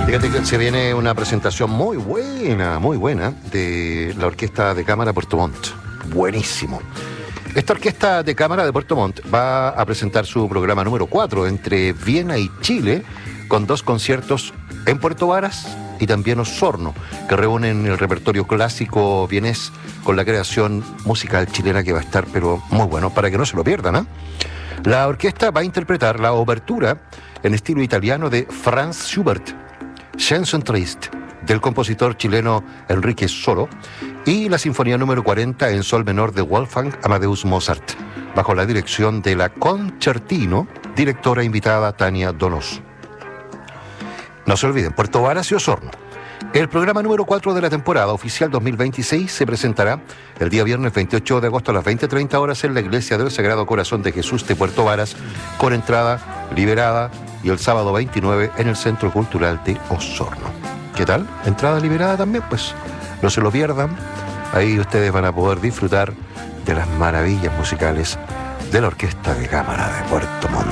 Fíjate que se viene una presentación muy buena de la Orquesta de Cámara Puerto Montt. Buenísimo. Esta Orquesta de Cámara de Puerto Montt va a presentar su programa número 4 entre Viena y Chile, con 2 conciertos en Puerto Varas y también Osorno, que reúnen el repertorio clásico vienés con la creación musical chilena, que va a estar pero muy bueno, para que no se lo pierdan, ¿eh? La orquesta va a interpretar la obertura en estilo italiano de Franz Schubert, Chanson Triste, del compositor chileno Enrique Soro, y la Sinfonía número 40 en sol menor de Wolfgang Amadeus Mozart, bajo la dirección de la concertino, directora invitada Tania Donoso. No se olviden, Puerto Varas y Osorno. El programa número 4 de la temporada oficial 2026 se presentará el día viernes 28 de agosto a las 20:30 horas en la Iglesia del Sagrado Corazón de Jesús de Puerto Varas, con entrada liberada, y el sábado 29 en el Centro Cultural de Osorno. ¿Qué tal? Entrada liberada también, pues no se lo pierdan. Ahí ustedes van a poder disfrutar de las maravillas musicales de la Orquesta de Cámara de Puerto Montt.